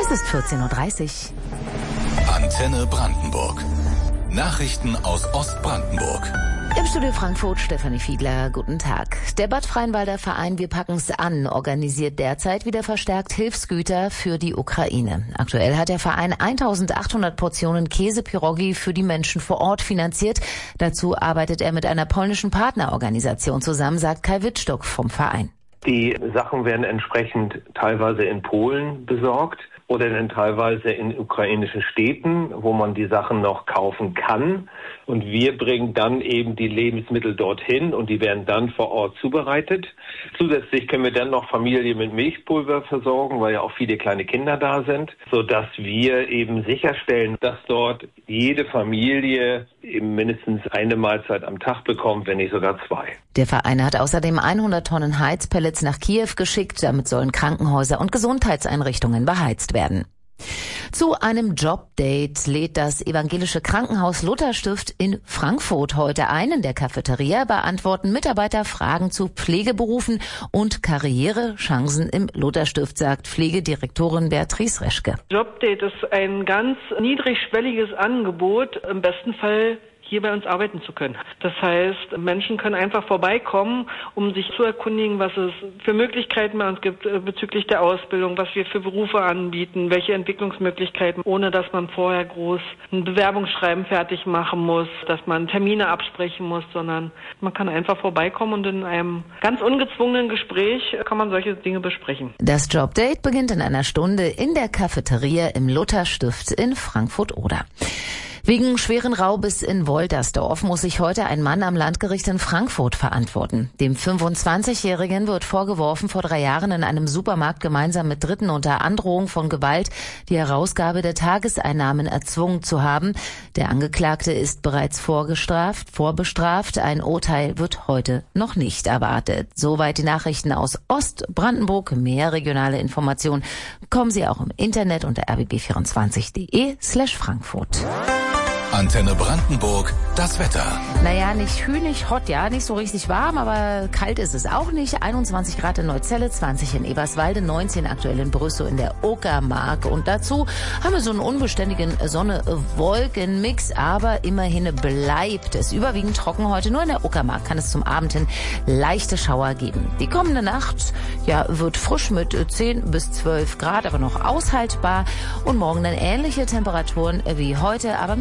Es ist 14:30 Uhr. Antenne Brandenburg. Nachrichten aus Ostbrandenburg. Im Studio Frankfurt Stefanie Fiedler, guten Tag. Der Bad Freienwalder Verein Wir packen's an organisiert derzeit wieder verstärkt Hilfsgüter für die Ukraine. Aktuell hat der Verein 1800 Portionen Käsepiroggi für die Menschen vor Ort finanziert. Dazu arbeitet er mit einer polnischen Partnerorganisation zusammen, sagt Kai Wittstock vom Verein. Die Sachen werden entsprechend teilweise in Polen besorgt oder dann teilweise in ukrainischen Städten, wo man die Sachen noch kaufen kann. Und wir bringen dann eben die Lebensmittel dorthin und die werden dann vor Ort zubereitet. Zusätzlich können wir dann noch Familien mit Milchpulver versorgen, weil ja auch viele kleine Kinder da sind, sodass wir eben sicherstellen, dass dort jede Familie eben mindestens eine Mahlzeit am Tag bekommt, wenn nicht sogar zwei. Der Verein hat außerdem 100 Tonnen Heizpellets nach Kiew geschickt. Damit sollen Krankenhäuser und Gesundheitseinrichtungen beheizt werden. Zu einem Jobdate lädt das evangelische Krankenhaus Lutherstift in Frankfurt heute ein. In der Cafeteria beantworten Mitarbeiter Fragen zu Pflegeberufen und Karrierechancen im Lutherstift, sagt Pflegedirektorin Beatrice Reschke. Jobdate ist ein ganz niedrigschwelliges Angebot, im besten Fall hier bei uns arbeiten zu können. Das heißt, Menschen können einfach vorbeikommen, um sich zu erkundigen, was es für Möglichkeiten bei uns gibt bezüglich der Ausbildung, was wir für Berufe anbieten, welche Entwicklungsmöglichkeiten, ohne dass man vorher groß ein Bewerbungsschreiben fertig machen muss, dass man Termine absprechen muss, sondern man kann einfach vorbeikommen und in einem ganz ungezwungenen Gespräch kann man solche Dinge besprechen. Das Jobdate beginnt in einer Stunde in der Cafeteria im Lutherstift in Frankfurt-Oder. Wegen schweren Raubes in Woltersdorf muss sich heute ein Mann am Landgericht in Frankfurt verantworten. Dem 25-Jährigen wird vorgeworfen, vor 3 Jahren in einem Supermarkt gemeinsam mit Dritten unter Androhung von Gewalt die Herausgabe der Tageseinnahmen erzwungen zu haben. Der Angeklagte ist bereits vorbestraft. Ein Urteil wird heute noch nicht erwartet. Soweit die Nachrichten aus Ostbrandenburg. Mehr regionale Informationen bekommen Sie auch im Internet unter rbb24.de/Frankfurt. Antenne Brandenburg, das Wetter. Naja, nicht hühnig hot, ja, nicht so richtig warm, aber kalt ist es auch nicht. 21 Grad in Neuzelle, 20 in Eberswalde, 19 aktuell in Brüssow in der Uckermark. Und dazu haben wir so einen unbeständigen Sonne-Wolken-Mix, aber immerhin bleibt es überwiegend trocken heute. Nur in der Uckermark kann es zum Abend hin leichte Schauer geben. Die kommende Nacht, ja, wird frisch mit 10 bis 12 Grad, aber noch aushaltbar. Und morgen dann ähnliche Temperaturen wie heute, aber